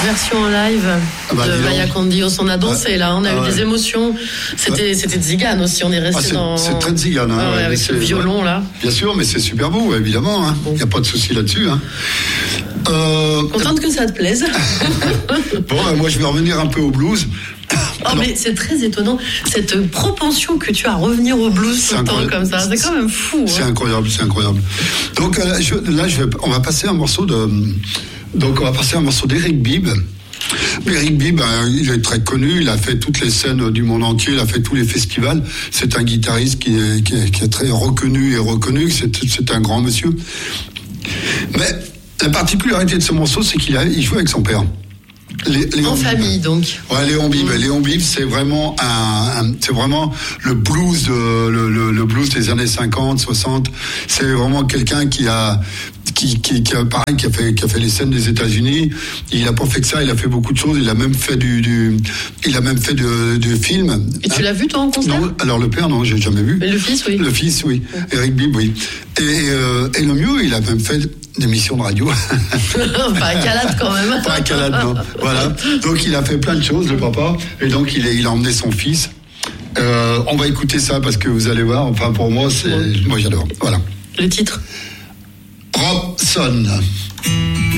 version en live de Vaya con Dios. On a dansé là, on a eu des émotions. C'était Zigane aussi, on est resté dans... C'est très Zigane. Avec ce violon là. Bien sûr, mais c'est super beau, évidemment. Il n'y a pas de souci là-dessus. Contente que ça te plaise. Bon, moi je vais revenir un peu au blues. Mais c'est très étonnant, cette propension que tu as à revenir au blues tout le temps comme ça, c'est quand même fou. C'est incroyable. Donc on va passer un morceau d'Eric Bibb. Eric Bibb, il est très connu, il a fait toutes les scènes du monde entier, il a fait tous les festivals. C'est un guitariste qui est très reconnu, c'est un grand monsieur. Mais la particularité de ce morceau, c'est qu'il joue avec son père. En famille, donc. Ouais, Léon Bibb. Léon Bibb, c'est vraiment le blues, le blues des années 50, 60. C'est vraiment quelqu'un qui a fait les scènes des États-Unis. Il a pas fait que ça, il a fait beaucoup de choses. Il a même fait du film. Et tu l'as vu toi en concert? Non, alors le père, non, j'ai jamais vu. Mais le fils, oui. Le fils, oui. Eric Bibb, oui. Et le mieux, il a même fait des émissions de radio. Pas à Calade quand même. Pas à Calade, non. Voilà. Donc il a fait plein de choses, le papa. Et donc il a emmené son fils. On va écouter ça parce que vous allez voir. Enfin, pour moi, moi j'adore. Voilà. Le titre? Robson.